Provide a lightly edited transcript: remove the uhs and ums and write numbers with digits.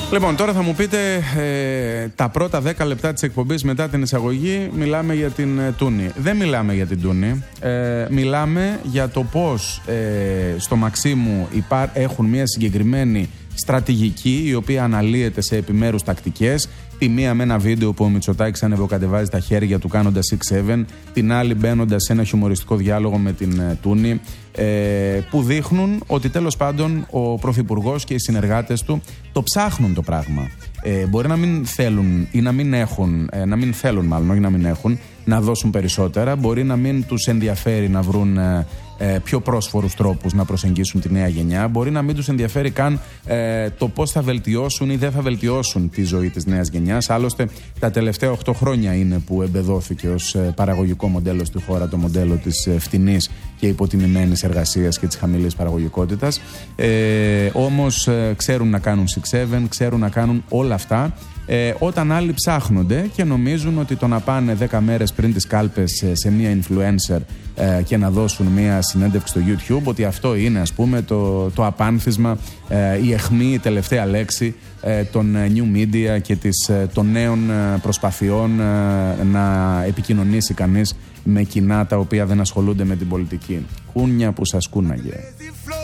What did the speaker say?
Λοιπόν, τώρα θα μου πείτε τα πρώτα 10 λεπτά της εκπομπής μετά την εισαγωγή μιλάμε για την Τούνη. Δεν μιλάμε για την Τούνη. Μιλάμε για το πώς στο Μαξίμου έχουν μια συγκεκριμένη στρατηγική η οποία αναλύεται σε επιμέρους τακτικές. Τη μία με ένα βίντεο που ο Μητσοτάκης ανεβοκατεβάζει τα χέρια του κάνοντας 6-7, την άλλη μπαίνοντας σε ένα χιουμοριστικό διάλογο με την Τούνη, που δείχνουν ότι τέλος πάντων ο Πρωθυπουργός και οι συνεργάτες του το ψάχνουν το πράγμα. Μπορεί να μην θέλουν ή να μην έχουν, να μην θέλουν μάλλον, όχι να μην έχουν, να δώσουν περισσότερα. Μπορεί να μην τους ενδιαφέρει να βρουν πιο πρόσφορους τρόπους να προσεγγίσουν τη νέα γενιά. Μπορεί να μην τους ενδιαφέρει καν το πώς θα βελτιώσουν ή δεν θα βελτιώσουν τη ζωή της νέας γενιάς. Άλλωστε, τα τελευταία 8 χρόνια είναι που εμπεδόθηκε ως παραγωγικό μοντέλο στη χώρα το μοντέλο της φτηνής και υποτιμημένης εργασίας και της χαμηλής παραγωγικότητας. Όμως ξέρουν να κάνουν 6-7, ξέρουν να κάνουν όλα αυτά. Όταν άλλοι ψάχνονται και νομίζουν ότι το να πάνε 10 μέρες πριν τις κάλπες σε μία influencer και να δώσουν μία συνέντευξη στο YouTube, ότι αυτό είναι, ας πούμε, το απάνθισμα, η αιχμή, η τελευταία λέξη των new media και των νέων προσπαθειών να επικοινωνήσει κανείς με κοινά τα οποία δεν ασχολούνται με την πολιτική. Κούνια που σας κούναγε.